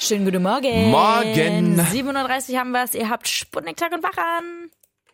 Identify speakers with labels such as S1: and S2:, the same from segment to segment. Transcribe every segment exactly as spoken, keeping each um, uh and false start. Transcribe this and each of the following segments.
S1: Schönen guten Morgen.
S2: Morgen.
S1: sieben Uhr dreißig haben wir es. Ihr habt Sputnik Tag und Wach an.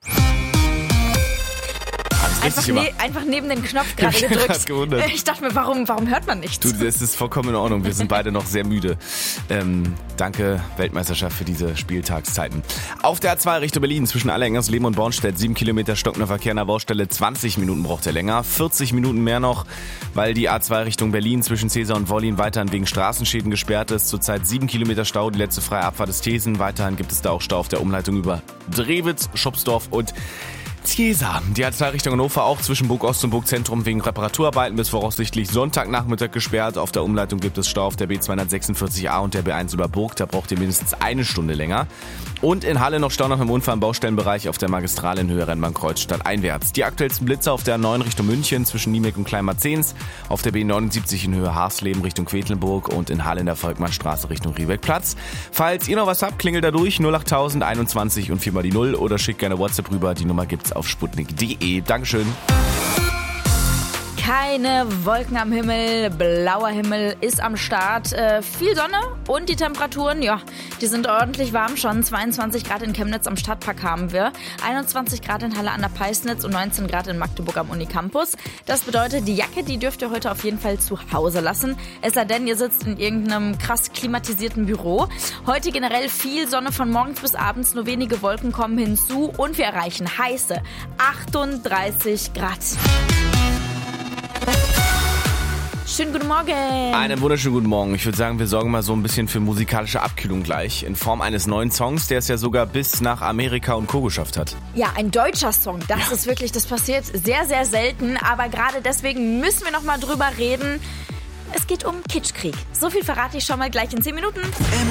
S1: Einfach, ne- einfach neben den Knopf gerade
S2: Ich hab mich
S1: gedrückt.
S2: grad gewundert.
S1: Ich dachte mir, warum, warum hört man nichts?
S2: Du, das ist vollkommen in Ordnung. Wir sind beide noch sehr müde. Ähm, danke, Weltmeisterschaft, für diese Spieltagszeiten. Auf der A zwei Richtung Berlin zwischen Allerengers-Leben und Bornstedt. Sieben Kilometer stockender Verkehr an der Baustelle. zwanzig Minuten braucht er länger. vierzig Minuten mehr noch, weil die A zwei Richtung Berlin zwischen Cäsar und Wollin weiterhin wegen Straßenschäden gesperrt ist. Zurzeit sieben Kilometer Stau. Die letzte freie Abfahrt ist Thesen. Weiterhin gibt es da auch Stau auf der Umleitung über Drewitz, Schopsdorf und Cäsar. Die A zwei Richtung Hannover auch zwischen Burg Ost und Burg Zentrum wegen Reparaturarbeiten bis voraussichtlich Sonntagnachmittag gesperrt. Auf der Umleitung gibt es Stau auf der B zweihundertsechsundvierzig A und der B eins über Burg. Da braucht ihr mindestens eine Stunde länger. Und in Halle noch Stau nach einem Unfall im Baustellenbereich auf der Magistrale in Höhe Rennbahnkreuz stadteinwärts. Die aktuellsten Blitzer auf der A neun Richtung München zwischen Niemek und Kleinmarzens, auf der B neunundsiebzig in Höhe Harsleben Richtung Quedlinburg und in Halle in der Volkmannstraße Richtung Riebeckplatz. Falls ihr noch was habt, klingelt da durch null achttausend einundzwanzig und viermal die null oder schickt gerne WhatsApp rüber. Die Nummer gibt's auf sputnik punkt de. Dankeschön.
S1: Keine Wolken am Himmel, blauer Himmel ist am Start, äh, viel Sonne und die Temperaturen, ja, die sind ordentlich warm schon. zweiundzwanzig Grad in Chemnitz am Stadtpark haben wir, einundzwanzig Grad in Halle an der Peisnitz und neunzehn Grad in Magdeburg am Unicampus. Das bedeutet, die Jacke, die dürft ihr heute auf jeden Fall zu Hause lassen, es sei denn, ihr sitzt in irgendeinem krass klimatisierten Büro. Heute generell viel Sonne von morgens bis abends, nur wenige Wolken kommen hinzu und wir erreichen heiße achtunddreißig Grad. Schönen guten Morgen.
S2: Einen wunderschönen guten Morgen. Ich würde sagen, wir sorgen mal so ein bisschen für musikalische Abkühlung gleich. In Form eines neuen Songs, der es ja sogar bis nach Amerika und Co. geschafft hat.
S1: Ja, ein deutscher Song. Das ja. ist wirklich, das passiert sehr, sehr selten. Aber gerade deswegen müssen wir noch mal drüber reden. Es geht um Kitschkrieg. So viel verrate ich schon mal gleich in zehn Minuten.